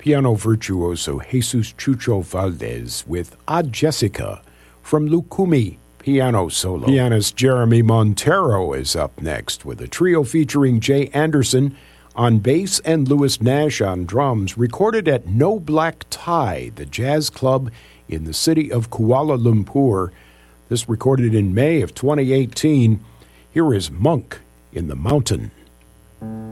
piano virtuoso Jesus Chucho Valdez with Odd Jessica from Lukumi Piano Solo. Pianist Jeremy Montero is up next with a trio featuring Jay Anderson on bass and Louis Nash on drums, recorded at No Black Tie, the jazz club in the city of Kuala Lumpur. This recorded in May of 2018. Here is Monk in the Mountain.